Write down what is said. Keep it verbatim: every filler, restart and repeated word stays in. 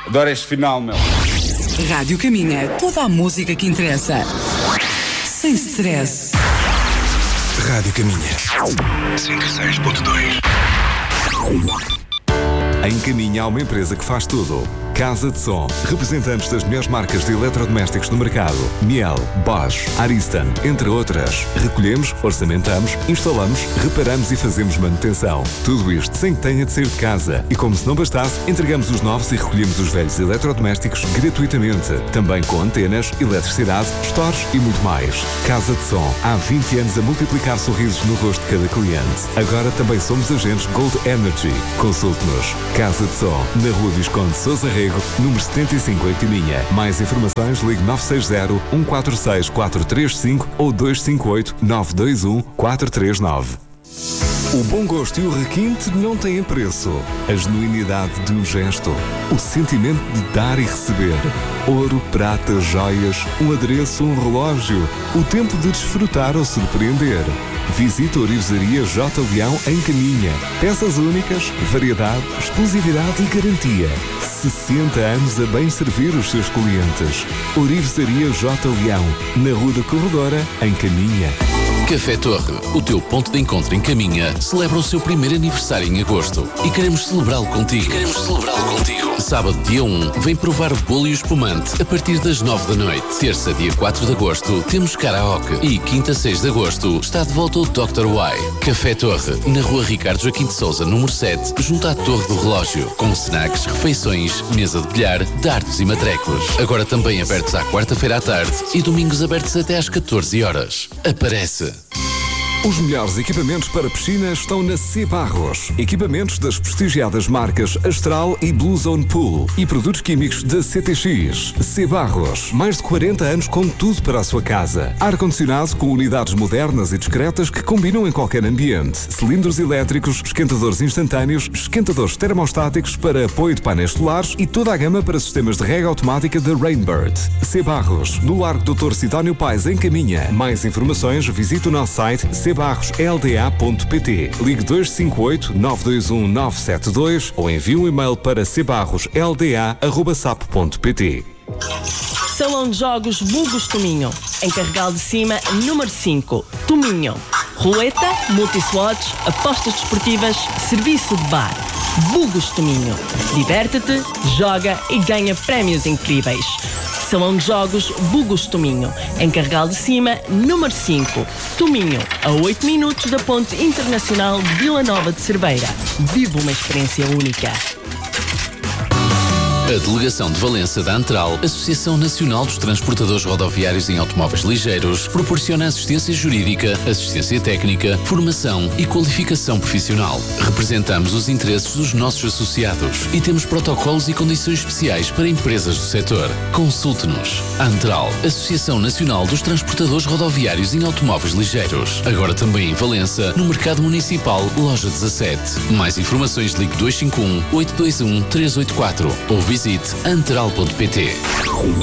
Adoro este final, meu. Rádio Caminha, toda a música que interessa. Sem stress. Rádio Caminha. cinquenta e seis ponto dois. Em Caminha há uma empresa que faz tudo. Casa de Som. Representantes das melhores marcas de eletrodomésticos no mercado. Miele, Bosch, Ariston, entre outras. Recolhemos, orçamentamos, instalamos, reparamos e fazemos manutenção. Tudo isto sem que tenha de sair de casa. E como se não bastasse, entregamos os novos e recolhemos os velhos eletrodomésticos gratuitamente. Também com antenas, eletricidade, stores e muito mais. Casa de Som. Há vinte anos a multiplicar sorrisos no rosto de cada cliente. Agora também somos agentes Gold Energy. Consulte-nos. Casa de Som. Na Rua Visconde Sousa Rego, número setenta e cinco, em Caminha. Mais informações, ligue nove seis zero, um quatro seis, quatro três cinco ou dois cinco oito, nove dois um, quatro três nove. O bom gosto e o requinte não têm preço. A genuinidade de um gesto. O sentimento de dar e receber. Ouro, prata, joias, um adereço, um relógio. O tempo de desfrutar ou surpreender. Visite a Orivesaria J. Leão em Caminha. Peças únicas, variedade, exclusividade e garantia. sessenta anos a bem servir os seus clientes. Orivesaria J. Leão, na Rua da Corredora, em Caminha. Café Torre, o teu ponto de encontro em Caminha, celebra o seu primeiro aniversário em agosto e queremos celebrá-lo contigo. E queremos celebrá-lo contigo. Sábado, dia um, vem provar bolo e espumante a partir das nove da noite. Terça, dia quatro de agosto, temos karaoke. E quinta, seis de agosto, está de volta o doutor Y. Café Torre, na Rua Ricardo Joaquim de Sousa, número sete, junto à Torre do Relógio, com snacks, refeições, mesa de bilhar, dardos e matrecos. Agora também abertos à quarta-feira à tarde e domingos abertos até às catorze horas. Aparece! Os melhores equipamentos para piscina estão na C. Barros. Equipamentos das prestigiadas marcas Astral e Blue Zone Pool e produtos químicos da C T X. C. Barros, mais de quarenta anos com tudo para a sua casa. Ar-condicionado com unidades modernas e discretas que combinam em qualquer ambiente. Cilindros elétricos, esquentadores instantâneos, esquentadores termostáticos para apoio de painéis solares e toda a gama para sistemas de rega automática da Rainbird. C. Barros, no Largo doutor Sidónio Pais, em Caminha. Mais informações, visite o nosso site c barros l d a ponto p t. Ligue dois cinco oito, nove dois um, nove sete dois ou envie um e-mail para c barros l d a arroba sap ponto p t. Salão de Jogos Bugos Tominho. Em Carregal de Cima, número cinco. Tominho. Roleta, multislots, apostas desportivas, serviço de bar. Bugos Tominho. Diverte-te, joga e ganha prémios incríveis. Salão de Jogos Bugos Tominho. Em Carregal de Cima, número cinco. Tominho, a oito minutos da Ponte Internacional de Vila Nova de Cerveira. Vive uma experiência única. A Delegação de Valença da Antral, Associação Nacional dos Transportadores Rodoviários em Automóveis Ligeiros, proporciona assistência jurídica, assistência técnica, formação e qualificação profissional. Representamos os interesses dos nossos associados e temos protocolos e condições especiais para empresas do setor. Consulte-nos. Antral, Associação Nacional dos Transportadores Rodoviários em Automóveis Ligeiros. Agora também em Valença, no Mercado Municipal, Loja dezassete. Mais informações, ligue dois cinco um, oito dois um, três oito quatro ou visite antral ponto p t.